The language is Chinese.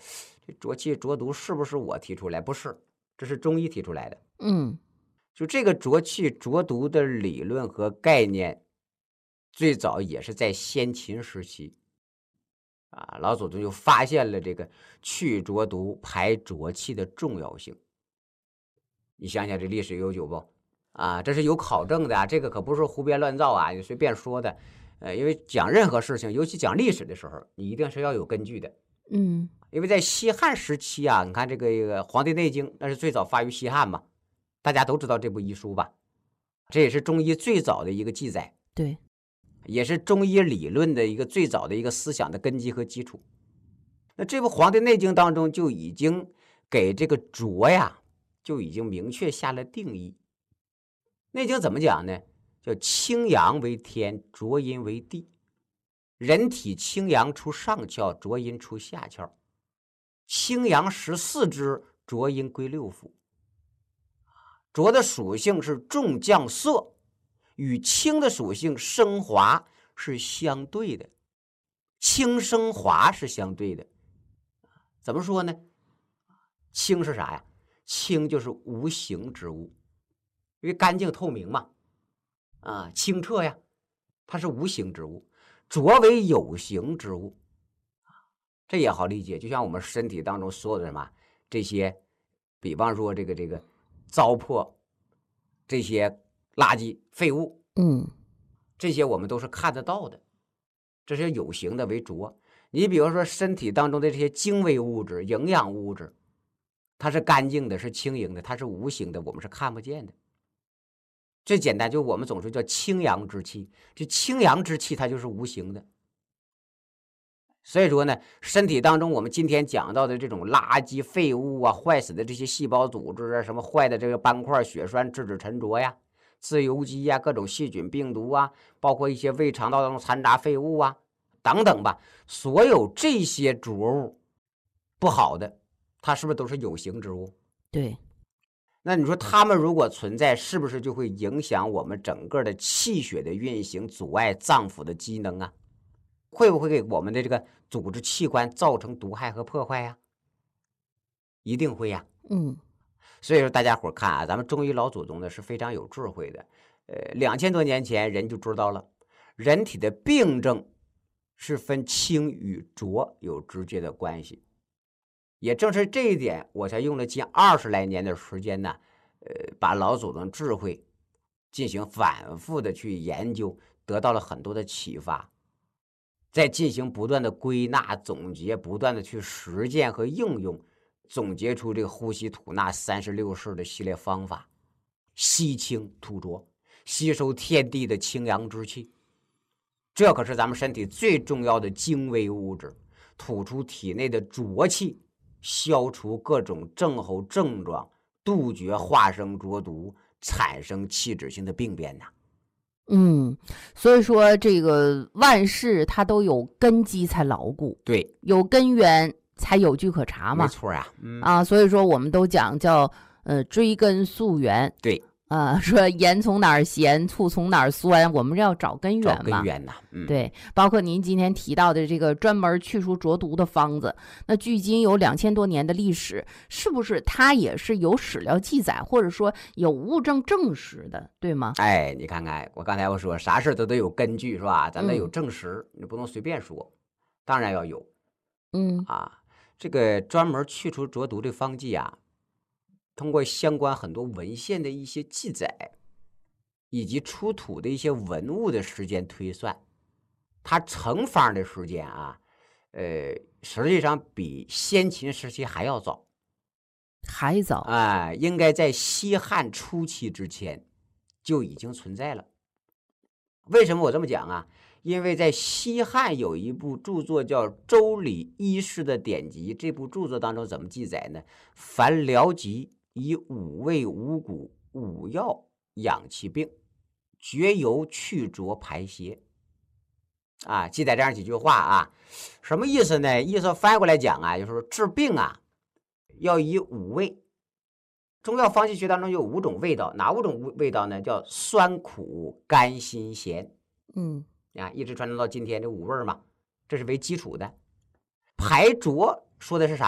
这浊气浊毒是不是我提出来？不是，这是中医提出来的。就这个浊气浊毒的理论和概念，最早也是在先秦时期啊，老祖宗就发现了这个去浊毒、排浊气的重要性。你想想，这历史悠久不？啊，这是有考证的啊，这个可不是胡编乱造啊，你随便说的。因为讲任何事情，尤其讲历史的时候，你一定是要有根据的。因为在西汉时期啊，你看这个《黄帝内经》，那是最早发于西汉嘛，大家都知道这部医书吧？这也是中医最早的一个记载， 对， 也是中医理论的一个最早的一个思想的根基和基础。那这部《黄帝内经》当中就已经给这个浊呀，就已经明确下了定义。内经怎么讲呢？叫清阳为天，浊阴为地。人体清阳出上窍，浊阴出下窍。清阳14支，浊阴归6腑。浊的属性是重降涩，与清的属性升华是相对的，清升华是相对的。怎么说呢？清是啥呀？清就是无形之物，因为干净透明嘛，清澈呀，它是无形之物。浊为有形之物，这也好理解。就像我们身体当中所有的什么这些，比方说这个糟粕，这些垃圾废物，这些我们都是看得到的，这是有形的为浊。你比如说身体当中的这些精微物质、营养物质，它是干净的，是轻盈的，它是无形的，我们是看不见的。最简单，就我们总说叫清阳之气，这清阳之气它就是无形的。所以说呢，身体当中我们今天讲到的这种垃圾废物啊，坏死的这些细胞组织啊，什么坏的这个斑块、血栓、质子沉着呀，自由基呀，各种细菌病毒啊，包括一些胃肠道当中残渣废物啊等等吧，所有这些浊物不好的，它是不是都是有形之物？ 对。 那你说它们如果存在，是不是就会影响我们整个的气血的运行，阻碍脏腑的机能啊？会不会给我们的这个组织器官造成毒害和破坏呀？一定会呀。所以说大家伙看啊，咱们中医老祖宗呢是非常有智慧的。2000多年前人就知道了，人体的病症是分清与浊有直接的关系。也正是这一点，我才用了近20来年的时间呢，把老祖宗智慧进行反复的去研究，得到了很多的启发，再进行不断的归纳总结，不断的去实践和应用，总结出这个呼吸吐纳36式的系列方法，吸清吐浊，吸收天地的清阳之气，这可是咱们身体最重要的精微物质，吐出体内的浊气，消除各种症候症状，杜绝化生浊毒，产生器质性的病变呐。 所以说这个万事它都有根基才牢固， 对， 有根源才有据可查嘛。 没错呀， 所以说我们都讲叫追根溯源。 对。 说盐从哪儿咸，醋从哪儿酸，我们要找根源嘛。 找根源呐， 对，包括您今天提到的这个专门去除浊毒的方子，那距今有2000多年的历史，是不是它也是有史料记载，或者说有物证证实的，对吗？ 哎，你看看，我刚才说啥事都得有根据，是吧？咱得有证实，你不能随便说，当然要有。这个专门去除浊毒的方剂啊，通过相关很多文献的一些记载，以及出土的一些文物的时间推算，它成方的时间啊，实际上比先秦时期还要早， 还早应该在西汉初期之前就已经存在了。为什么我这么讲啊？因为在西汉有一部著作叫《周礼医师的典籍》，这部著作当中怎么记载呢？凡疗疾，以5味5谷5药养其病，绝油去浊排邪。记载这样几句话啊，什么意思呢？意思翻过来讲啊，就是说治病啊，要以5味。中药方剂学当中有5种味道，哪5种味道呢？叫酸苦甘辛咸。一直传承到今天这5味嘛，这是为基础的。排浊说的是啥